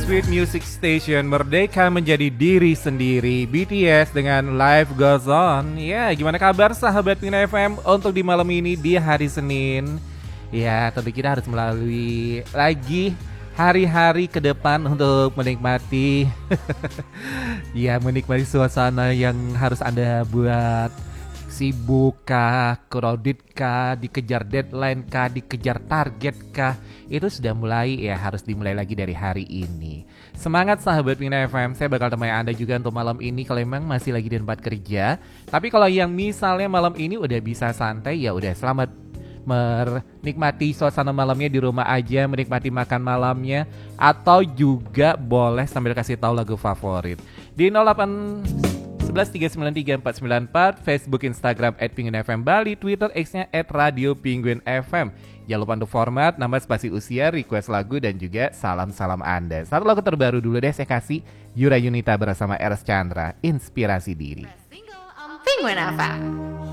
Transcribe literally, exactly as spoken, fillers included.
Sweet Music Station, merdeka menjadi diri sendiri. B T S dengan Life Goes On. Ya, gimana kabar sahabat Pina F M untuk di malam ini di hari Senin? Ya, tentu kita harus melalui lagi hari-hari ke depan untuk menikmati ya, menikmati suasana yang harus Anda buat. Sibuk kah, crowded kah, dikejar deadline kah, dikejar target kah, itu sudah mulai ya, harus dimulai lagi dari hari ini. Semangat sahabat Pina F M, saya bakal temani Anda juga untuk malam ini kalau memang masih lagi di tempat kerja. Tapi kalau yang misalnya malam ini udah bisa santai, ya udah selamat menikmati suasana malamnya di rumah aja, menikmati makan malamnya, atau juga boleh sambil kasih tahu lagu favorit di nol delapan satu satu tiga sembilan tiga empat sembilan empat, Facebook, Instagram at Penguin F M Bali, Twitter X-nya at Radio Penguin F M. Jangan lupa untuk format, nama, spasi usia, request lagu, dan juga salam-salam Anda. Satu lagu terbaru dulu deh saya kasih, Yura Yunita bersama Eros Chandra, Inspirasi Diri. Penguin F M.